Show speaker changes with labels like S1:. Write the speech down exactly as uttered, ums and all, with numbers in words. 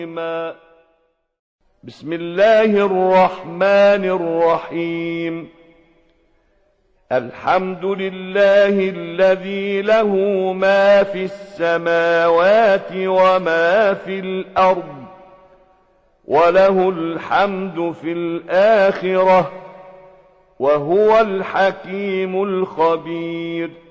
S1: بسم الله الرحمن الرحيم الحمد لله الذي له ما في السماوات وما في الأرض وله الحمد في الآخرة وهو الحكيم الخبير.